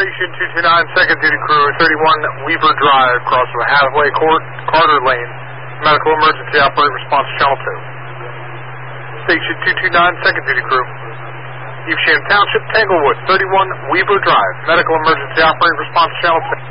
Station 229, second duty crew, 31 Weaver Drive, cross of Hathaway Court, Carter Lane. Medical emergency operator response channel 2. Station 229, second duty crew. Evesham Township, Tanglewood, 31 Weaver Drive. Medical emergency operator response channel 2.